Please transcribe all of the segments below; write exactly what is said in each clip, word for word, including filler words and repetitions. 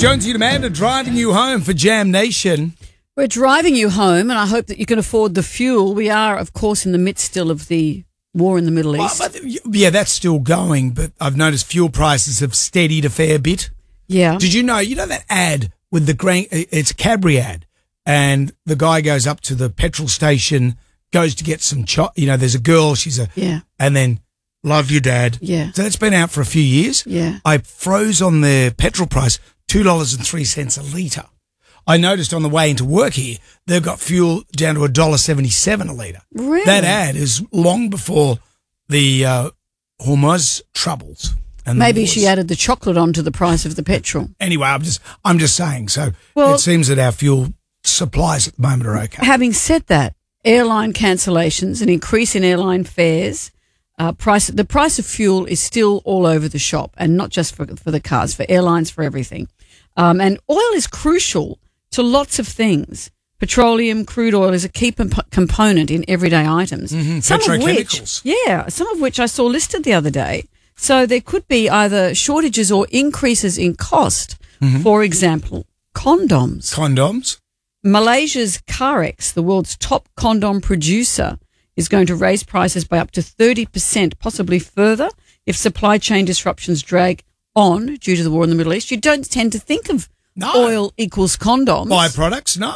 Jonesy and Amanda driving you home for Jam Nation. We're driving you home, and I hope that you can afford the fuel. We are, of course, in the midst still of the war in the Middle East. Well, but, yeah, that's still going, but I've noticed fuel prices have steadied a fair bit. Yeah. Did you know, you know that ad with the grain, it's a Cadbury ad, and the guy goes up to the petrol station, goes to get some, cho- you know, there's a girl, she's a, Yeah. and then, love your dad. Yeah. So that's been out for a few years. Yeah. I froze on the petrol price, two dollars and three cents a litre. I noticed on the way into work here, they've got fuel down to one dollar seventy-seven a litre. Really? That ad is long before the uh, Hormuz troubles. And the Maybe wars. she added the chocolate onto the price of the petrol. Anyway, I'm just, I'm just saying. So Well- it seems that our fuel supplies at the moment are okay. Having said that, airline cancellations, an increase in airline fares, uh, price the price of fuel is still all over the shop, and not just for for the cars, for airlines, for everything. Um, and oil is crucial to lots of things. Petroleum, crude oil is a key comp- component in everyday items. Mhm, Some of which, petrochemicals. yeah, some of which I saw listed the other day. So there could be either shortages or increases in cost. Mm-hmm. For example, condoms. Condoms. Malaysia's Carex, the world's top condom producer, is going to raise prices by up to thirty percent, possibly further, if supply chain disruptions drag on due to the war in the Middle East. You don't tend to think of No. oil equals condoms. Byproducts, no.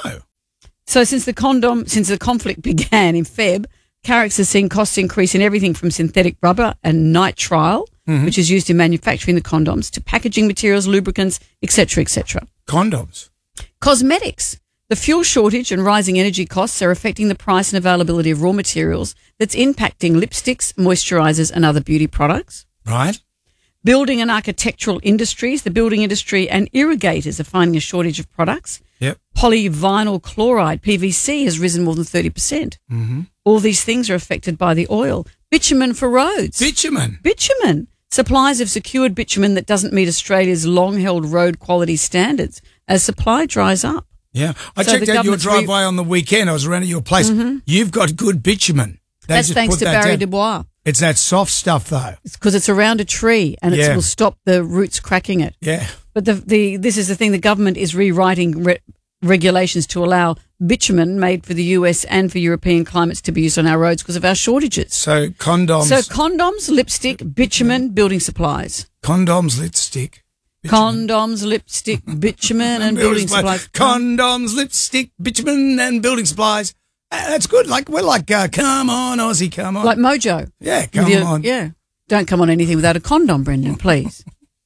So since the condom, since the conflict began in February, Carex has seen costs increase in everything from synthetic rubber and nitrile, Mm-hmm. which is used in manufacturing the condoms, to packaging materials, lubricants, et cetera, et cetera. Condoms. Cosmetics. The fuel shortage and rising energy costs are affecting the price and availability of raw materials that's impacting lipsticks, moisturizers, and other beauty products. Right. Building and architectural industries. The building industry and irrigators are finding a shortage of products. Yep. Polyvinyl chloride, P V C, has risen more than thirty percent. Mm-hmm. All these things are affected by the oil. Bitumen for roads. Bitumen. Bitumen. Supplies of secured bitumen that doesn't meet Australia's long-held road quality standards as supply dries up. Yeah. I So checked the out your government's re- Mm-hmm. driveway on the weekend. I was around at your place. You've got good bitumen. They That's just thanks put to that Barry down. Dubois. It's that soft stuff, though. It's because it's around a tree and it Yeah. will stop the roots cracking it. Yeah. But the the this is the thing, the government is rewriting re- regulations to allow bitumen made for the U S and for European climates to be used on our roads because of our shortages. So condoms. So condoms, lipstick, bitumen, building supplies. condoms, lipstick. bitumen. Condoms, lipstick, bitumen and building supplies. Condoms, lipstick, bitumen, and building supplies. Uh, That's good. Like we're like, uh, come on, Aussie, come on. Like Mojo. yeah, come With your- on. Yeah. Don't come on anything without a condom, Brendan, please.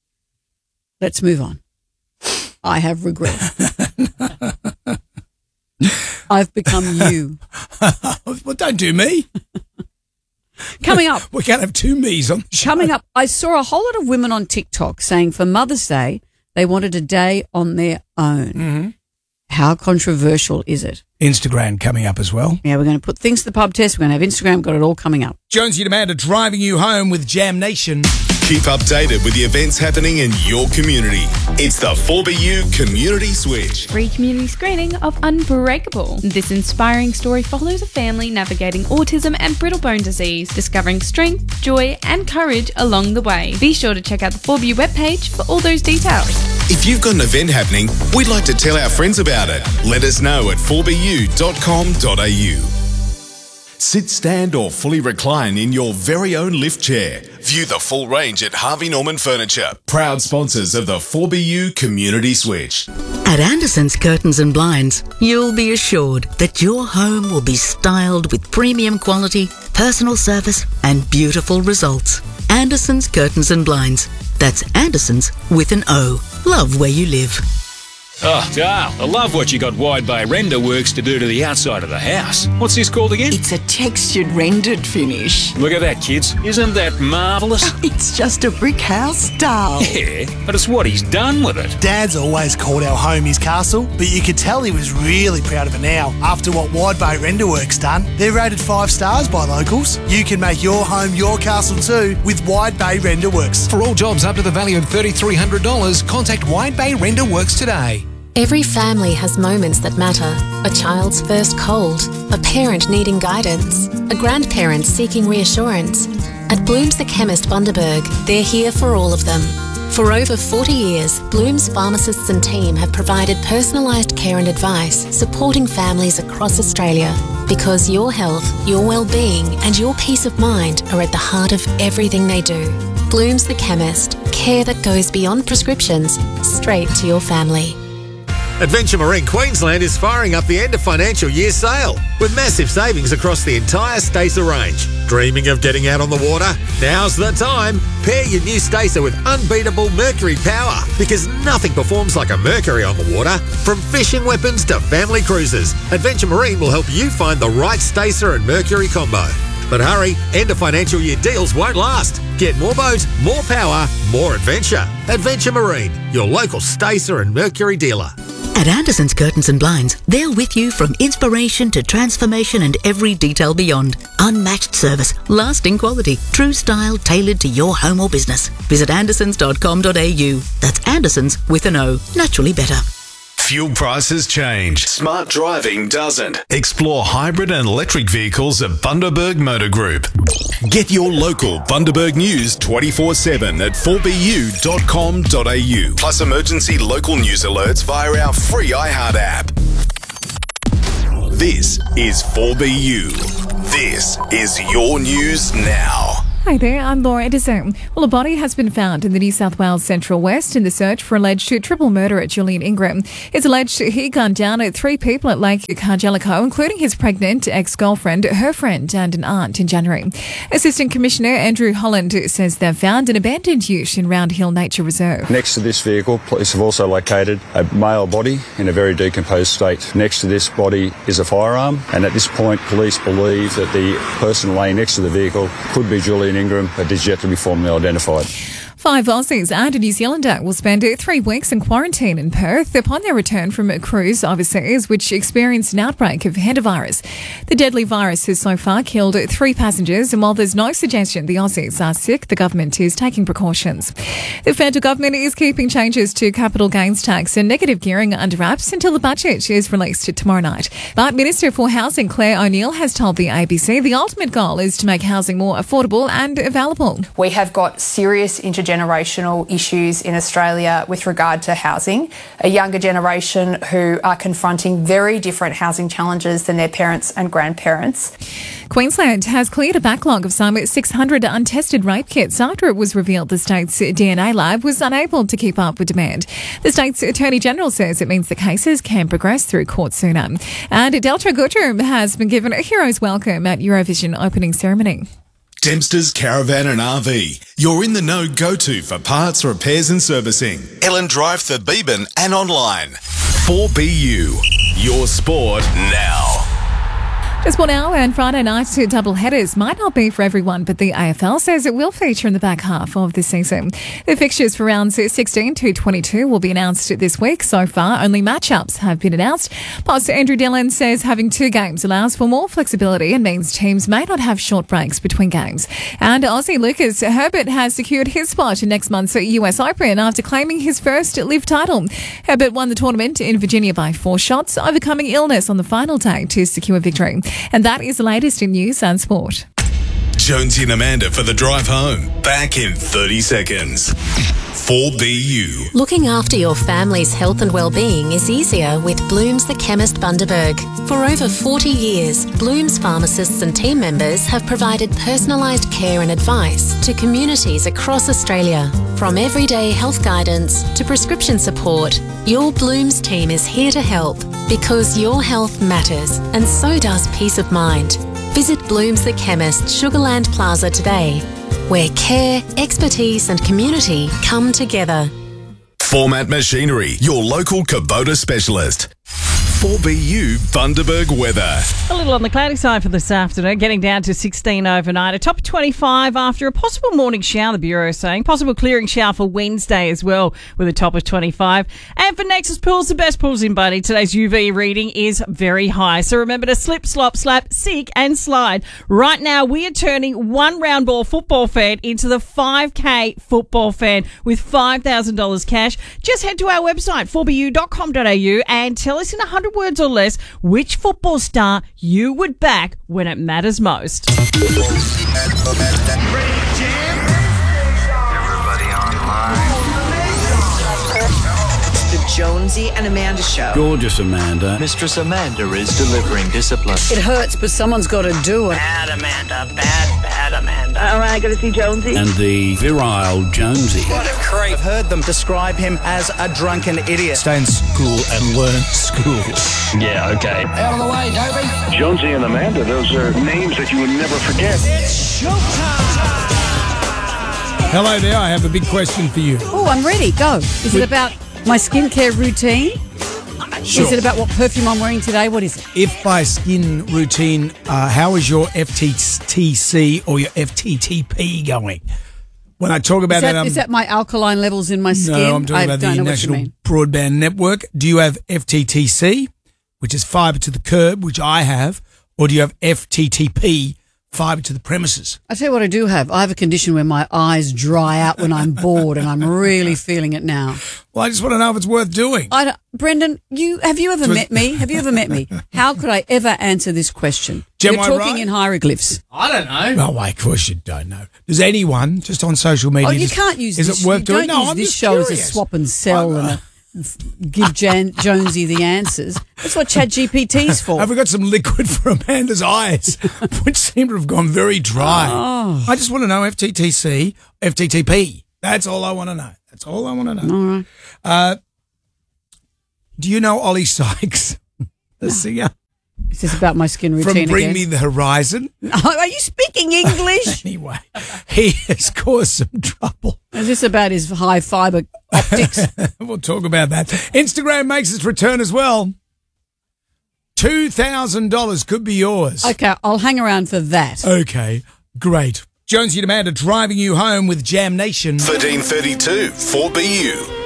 Let's move on. I have regret. I've become you. Well, don't do me. Coming up, We can't have two me's on the show. coming up, I saw a whole lot of women on TikTok saying for Mother's Day, they wanted a day on their own. Mm-hmm. How controversial is it? Instagram coming up as well. Yeah, we're going to put things to the pub test. We're going to have Instagram, got it all coming up. Jonesy and Amanda driving you home with Jam Nation. Keep updated with the events happening in your community. It's the four B U Community Switch. Free community screening of Unbreakable. This inspiring story follows a family navigating autism and brittle bone disease, discovering strength, joy, and courage along the way. Be sure to check out the four B U webpage for all those details. If you've got an event happening, we'd like to tell our friends about it. Let us know at four b u dot com dot a u. Sit, stand, or fully recline in your very own lift chair. View the full range at Harvey Norman Furniture, proud sponsors of the four B U Community Switch. At Anderson's Curtains and Blinds, you'll be assured that your home will be styled with premium quality, personal service, and beautiful results. Anderson's Curtains and Blinds. That's Anderson's with an O. Love where you live. Oh, Dale, I love what you got Wide Bay Render Works to do to the outside of the house. What's this called again? It's a textured rendered finish. Look at that, kids. Isn't that marvellous? It's just a brick house, Dale. Yeah, but it's what he's done with it. Dad's always called our home his castle, but you could tell he was really proud of it now after what Wide Bay Renderworks done. They're rated five stars by locals. You can make your home your castle too with Wide Bay Renderworks. For all jobs up to the value of three thousand three hundred dollars, contact Wide Bay Renderworks today. Every family has moments that matter. A child's first cold, a parent needing guidance, a grandparent seeking reassurance. At Blooms the Chemist Bundaberg, they're here for all of them. For over forty years, Bloom's pharmacists and team have provided personalised care and advice, supporting families across Australia. Because your health, your well-being and your peace of mind are at the heart of everything they do. Bloom's the Chemist. Care that goes beyond prescriptions, straight to your family. Adventure Marine Queensland is firing up the end of financial year sale with massive savings across the entire Stacer range. Dreaming of getting out on the water? Now's the time. Pair your new Stacer with unbeatable Mercury power because nothing performs like a Mercury on the water. From fishing weapons to family cruises, Adventure Marine will help you find the right Stacer and Mercury combo. But hurry, end of financial year deals won't last. Get more boat, more power, more adventure. Adventure Marine, your local Stacer and Mercury dealer. At Anderson's Curtains and Blinds, they're with you from inspiration to transformation and every detail beyond. Unmatched service, lasting quality, true style tailored to your home or business. Visit andersons dot com dot a u. That's Andersons with an O. Naturally better. Fuel prices change. Smart driving doesn't. Explore hybrid and electric vehicles at Bundaberg Motor Group. Get your local Bundaberg news twenty-four seven at four b u dot com dot a u. Plus emergency local news alerts via our free iHeart app. This is four B U. This is your news now. Hi there, I'm Laura Edison. Well, a body has been found in the New South Wales Central West in the search for alleged triple murder at Julian Ingram. It's alleged he gunned down at three people at Lake Cargellico, including his pregnant ex-girlfriend, her friend and an aunt in January. Assistant Commissioner Andrew Holland says they've found an abandoned ute in Round Hill Nature Reserve. Next to this vehicle, police have also located a male body in a very decomposed state. Next to this body is a firearm, and at this point, police believe that the person laying next to the vehicle could be Julian Ingram, but is yet to be formally identified. Five Aussies and a New Zealander will spend three weeks in quarantine in Perth upon their return from a cruise overseas which experienced an outbreak of hantavirus. The deadly virus has so far killed three passengers, and while there's no suggestion the Aussies are sick, the government is taking precautions. The federal government is keeping changes to capital gains tax and negative gearing under wraps until the budget is released tomorrow night. But Minister for Housing Claire O'Neill has told the A B C the ultimate goal is to make housing more affordable and available. We have got serious intergenerational generational issues in Australia with regard to housing, a younger generation who are confronting very different housing challenges than their parents and grandparents. Queensland has cleared a backlog of some six hundred untested rape kits after it was revealed the state's D N A lab was unable to keep up with demand. The state's Attorney General says it means the cases can progress through court sooner. And Delta Goodrum has been given a hero's welcome at Eurovision opening ceremony. Dempster's Caravan and R V. You're in the know go-to for parts, repairs and servicing. Ellen Drive for Beeben and online. four B U. Your sport now. Just one hour and Friday night's two double headers might not be for everyone, but the A F L says it will feature in the back half of the season. The fixtures for rounds sixteen to twenty-two will be announced this week. So far, only matchups have been announced. Boss Andrew Dillon says having two games allows for more flexibility and means teams may not have short breaks between games. And Aussie Lucas Herbert has secured his spot in next month's U S Open after claiming his first live title. Herbert won the tournament in Virginia by four shots, overcoming illness on the final day to secure victory. And that is the latest in news and sport. Jonesy and Amanda for the drive home. Back in thirty seconds. four B U. Looking after your family's health and well-being is easier with Bloom's the Chemist Bundaberg. For over forty years, Bloom's pharmacists and team members have provided personalised care and advice to communities across Australia. From everyday health guidance to prescription support, your Bloom's team is here to help because your health matters and so does peace of mind. Visit Bloom's the Chemist, Sugarland Plaza today, where care, expertise and community come together. Format Machinery, your local Kubota specialist. four B U Bundaberg weather. A little on the cloudy side for this afternoon, getting down to sixteen overnight. A top of twenty-five after a possible morning shower, the Bureau is saying. Possible clearing shower for Wednesday as well, with a top of twenty-five. And for Nexus Pools, the best pools in Buddy, today's U V reading is very high. So remember to slip, slop, slap, seek and slide. Right now, we are turning one round ball football fan into the five K football fan with five thousand dollars cash. Just head to our website, four b u dot com dot a u, and tell us in one hundred words or less which football star you would back when it matters most. Everybody online. Jonesy and Amanda show. Gorgeous Amanda. Mistress Amanda is delivering discipline. It hurts, but someone's got to do it. Bad Amanda, bad, bad Amanda. Am I going to see Jonesy? And the virile Jonesy. What a creep. I've heard them describe him as a drunken idiot. Stay in school and learn school. Yeah, okay. Out of the way, Dobie. Jonesy and Amanda, those are names that you would never forget. It's showtime. Hello there, I have a big question for you. Oh, I'm ready. Go. Is it about my skincare routine? Sure. Is it about what perfume I'm wearing today? What is it? If by skin routine, uh, how is your F T T C or your F T T P going? When I talk about is that, that, um, is that my alkaline levels in my skin? no, I'm talking I about don't the know what you National mean. Broadband Network. Do you have F T T C, which is fibre to the curb, which I have, or do you have F T T P, fibre to the premises? I tell you what I do have. I have a condition where my eyes dry out when I'm bored, and I'm really feeling it now. Well, I just want to know if it's worth doing. I don't, Brendan, you have you ever Was- met me? Have you ever met me? How could I ever answer this question? Jim, You're am I talking right? in hieroglyphs. I don't know. Oh, wait, of course you don't know. Does anyone, just on social media... Oh, you just- can't use is this. it worth you doing? Don't No, use I'm this just show as a curious. swap and sell and a, give Jan, Jonesy the answers. That's what Chat G P T's for. Have we got some liquid for Amanda's eyes, which seem to have gone very dry? Oh. I just want to know F T T C, F T T P. That's all I want to know. That's all I want to know. All right. Uh, do you know Ollie Sykes, the singer? Is this about my skin From routine Bring again? Me the Horizon? Are you speaking English? Anyway, he has caused some trouble. Is this about his high fibre optics? We'll talk about that. Instagram makes its return as well. two thousand dollars could be yours. Okay, I'll hang around for that. Okay, great. Jonesy and Amanda driving you home with Jam Nation. thirteen thirty-two four B U.